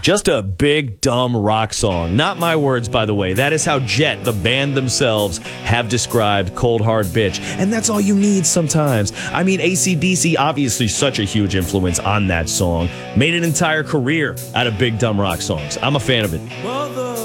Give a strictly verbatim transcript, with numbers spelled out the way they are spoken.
Just a big, dumb rock song. Not my words, by the way. That is how Jet, the band themselves, have described Cold Hard Bitch. And that's all you need sometimes. I mean, A C D C, obviously such a huge influence on that song, made an entire career out of big, dumb rock songs. I'm a fan of it.